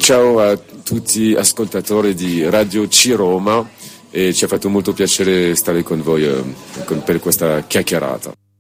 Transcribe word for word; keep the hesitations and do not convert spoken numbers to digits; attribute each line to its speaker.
Speaker 1: ciao a tutti ascoltatori di Radio C Roma e ci ha fatto molto piacere stare con voi eh, con, per questa chiacchierata.